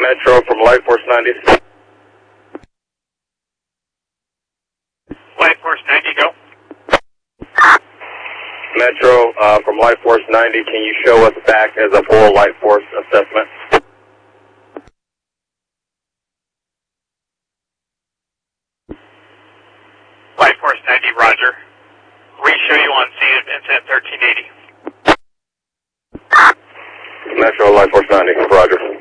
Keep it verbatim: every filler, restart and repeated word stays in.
Metro from Light Force ninety. Light Force ninety, go. Metro uh, from Light Force ninety, can you show us back as a full Light Force assessment? Light Force ninety, roger. We show you on scene of incident thirteen eighty. Metro Light Force ninety, roger.